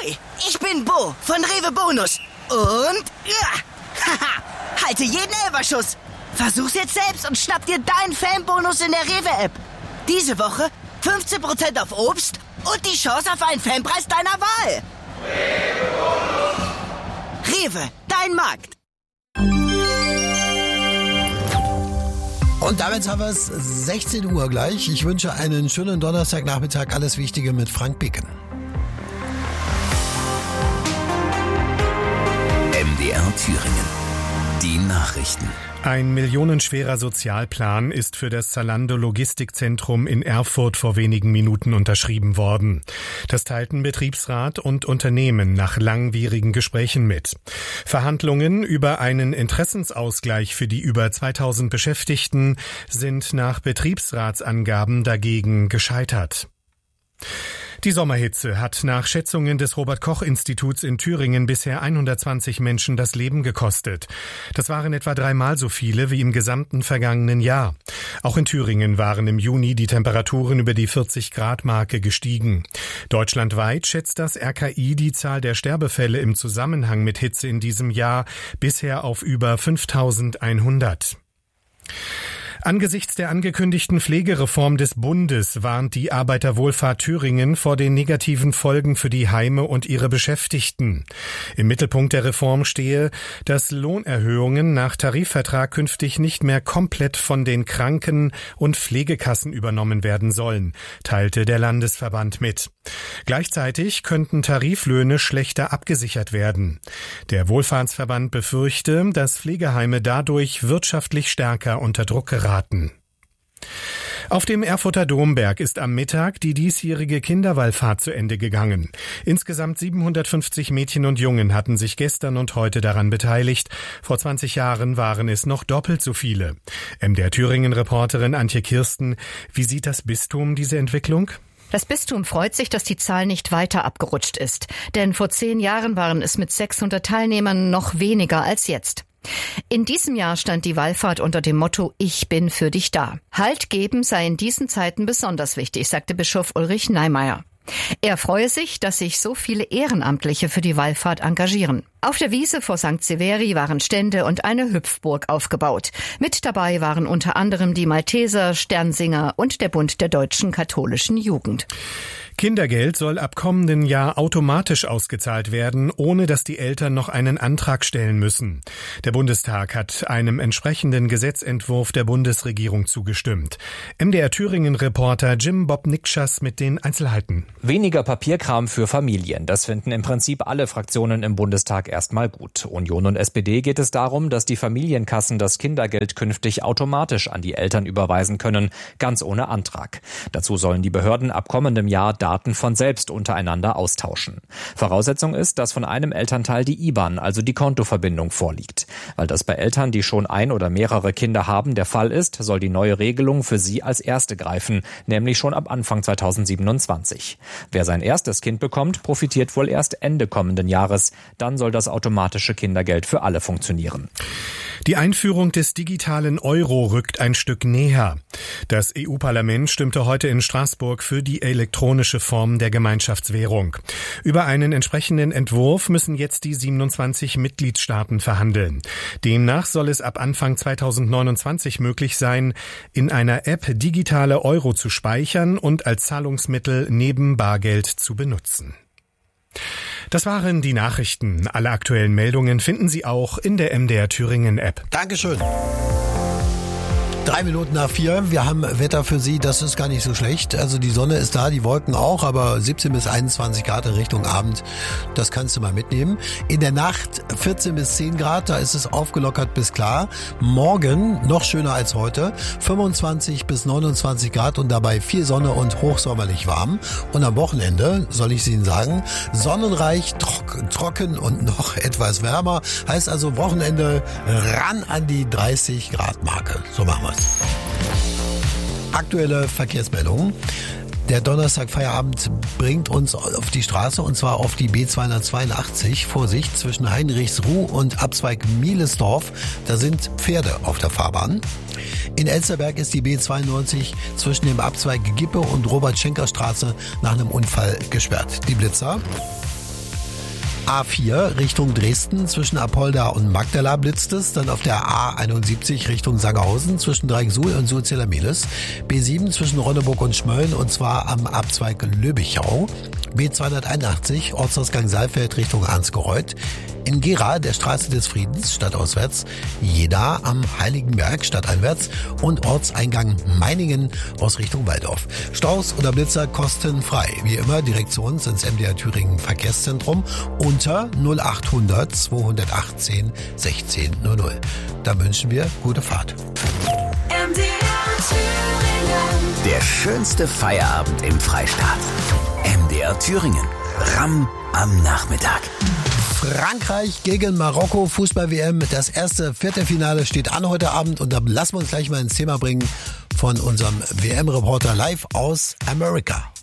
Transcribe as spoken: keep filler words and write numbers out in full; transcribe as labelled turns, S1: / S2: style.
S1: Ahoi, ich bin Bo von Rewe Bonus. Und, ja, haha, halte jeden Elferschuss. Versuch's jetzt selbst und schnapp dir deinen Fanbonus in der Rewe-App. Diese Woche fünfzehn Prozent auf Obst und die Chance auf einen Fanpreis deiner Wahl. Rewe Bonus. Rewe, dein Markt.
S2: Und damit haben wir es sechzehn Uhr gleich. Ich wünsche einen schönen Donnerstagnachmittag. Alles Wichtige mit Frank Bicken.
S3: M D R Thüringen. Die Nachrichten.
S4: Ein millionenschwerer Sozialplan ist für das Zalando-Logistikzentrum in Erfurt vor wenigen Minuten unterschrieben worden. Das teilten Betriebsrat und Unternehmen nach langwierigen Gesprächen mit. Verhandlungen über einen Interessensausgleich für die über zweitausend Beschäftigten sind nach Betriebsratsangaben dagegen gescheitert. Die Sommerhitze hat nach Schätzungen des Robert-Koch-Instituts in Thüringen bisher hundertzwanzig Menschen das Leben gekostet. Das waren etwa dreimal so viele wie im gesamten vergangenen Jahr. Auch in Thüringen waren im Juni die Temperaturen über die vierzig-Grad-Marke gestiegen. Deutschlandweit schätzt das R K I die Zahl der Sterbefälle im Zusammenhang mit Hitze in diesem Jahr bisher auf über fünftausendeinhundert. Angesichts der angekündigten Pflegereform des Bundes warnt die Arbeiterwohlfahrt Thüringen vor den negativen Folgen für die Heime und ihre Beschäftigten. Im Mittelpunkt der Reform stehe, dass Lohnerhöhungen nach Tarifvertrag künftig nicht mehr komplett von den Kranken- und Pflegekassen übernommen werden sollen, teilte der Landesverband mit. Gleichzeitig könnten Tariflöhne schlechter abgesichert werden. Der Wohlfahrtsverband befürchte, dass Pflegeheime dadurch wirtschaftlich stärker unter Druck geraten. Auf dem Erfurter Domberg ist am Mittag die diesjährige Kinderwallfahrt zu Ende gegangen. Insgesamt siebenhundertfünfzig Mädchen und Jungen hatten sich gestern und heute daran beteiligt. Vor zwanzig Jahren waren es noch doppelt so viele. M D R Thüringen-Reporterin Antje Kirsten, wie sieht das Bistum diese Entwicklung?
S5: Das Bistum freut sich, dass die Zahl nicht weiter abgerutscht ist. Denn vor zehn Jahren waren es mit sechshundert Teilnehmern noch weniger als jetzt. In diesem Jahr stand die Wallfahrt unter dem Motto »Ich bin für dich da«. Halt geben sei in diesen Zeiten besonders wichtig, sagte Bischof Ulrich Neimeyer. Er freue sich, dass sich so viele Ehrenamtliche für die Wallfahrt engagieren. Auf der Wiese vor Sankt Severi waren Stände und eine Hüpfburg aufgebaut. Mit dabei waren unter anderem die Malteser, Sternsinger und der Bund der deutschen katholischen Jugend.
S4: Kindergeld soll ab kommenden Jahr automatisch ausgezahlt werden, ohne dass die Eltern noch einen Antrag stellen müssen. Der Bundestag hat einem entsprechenden Gesetzentwurf der Bundesregierung zugestimmt. M D R Thüringen-Reporter Jim Bob Nikschas mit den Einzelheiten.
S6: Weniger Papierkram für Familien, das finden im Prinzip alle Fraktionen im Bundestag erstmal gut. Union und S P D geht es darum, dass die Familienkassen das Kindergeld künftig automatisch an die Eltern überweisen können, ganz ohne Antrag. Dazu sollen die Behörden ab kommendem Jahr Daten von selbst untereinander austauschen. Voraussetzung ist, dass von einem Elternteil die I B A N, also die Kontoverbindung, vorliegt. Weil das bei Eltern, die schon ein oder mehrere Kinder haben, der Fall ist, soll die neue Regelung für sie als erste greifen, nämlich schon ab Anfang zweitausendsiebenundzwanzig. Wer sein erstes Kind bekommt, profitiert wohl erst Ende kommenden Jahres. Dann soll das automatische Kindergeld für alle funktionieren.
S4: Die Einführung des digitalen Euro rückt ein Stück näher. Das E U-Parlament stimmte heute in Straßburg für die elektronische Form der Gemeinschaftswährung. Über einen entsprechenden Entwurf müssen jetzt die siebenundzwanzig Mitgliedstaaten verhandeln. Demnach soll es ab Anfang zweitausendneunundzwanzig möglich sein, in einer App digitale Euro zu speichern und als Zahlungsmittel neben Bargeld zu benutzen. Das waren die Nachrichten. Alle aktuellen Meldungen finden Sie auch in der M D R Thüringen App.
S2: Dankeschön. Drei Minuten nach vier. Wir haben Wetter für Sie, das ist gar nicht so schlecht. Also die Sonne ist da, die Wolken auch, aber siebzehn bis einundzwanzig Grad in Richtung Abend, das kannst du mal mitnehmen. In der Nacht vierzehn bis zehn Grad, da ist es aufgelockert bis klar. Morgen noch schöner als heute, fünfundzwanzig bis neunundzwanzig Grad und dabei viel Sonne und hochsommerlich warm. Und am Wochenende, soll ich Ihnen sagen, sonnenreich, trocken, trocken und noch etwas wärmer. Heißt also Wochenende ran an die dreißig Grad Marke. So machen wir es. Aktuelle Verkehrsmeldungen. Der Donnerstag-Feierabend bringt uns auf die Straße und zwar auf die B zweihundertzweiundachtzig. Vorsicht, zwischen Heinrichsruh und Abzweig Mihlesdorf. Da sind Pferde auf der Fahrbahn. In Elsterberg ist die B zweiundneunzig zwischen dem Abzweig Gippe und Robert-Schenker-Straße nach einem Unfall gesperrt. Die Blitzer. A vier Richtung Dresden zwischen Apolda und Magdala blitzt es. Dann auf der A einundsiebzig Richtung Sangerhausen zwischen Dreiecksuhl und Sulzilla-Mehlis. B sieben zwischen Ronneburg und Schmölln und zwar am Abzweig Löbichau. B zweihunderteinundachtzig Ortsausgang Saalfeld Richtung Ansgereuth. In Gera, der Straße des Friedens, stadtauswärts, Jeda am Heiligenberg, stadteinwärts und Ortseingang Meiningen aus Richtung Waldorf. Staus oder Blitzer kostenfrei. Wie immer Direktions ins M D R Thüringen Verkehrszentrum unter null achthundert zweihundertachtzehn sechzehn null null. Da wünschen wir gute Fahrt.
S7: M D R Thüringen.
S3: Der schönste Feierabend im Freistaat. M D R Thüringen. Ramm am Nachmittag.
S2: Frankreich gegen Marokko, Fußball-W M. Das erste Viertelfinale steht an heute Abend und da lassen wir uns gleich mal ins Thema bringen von unserem W M-Reporter live aus Amerika.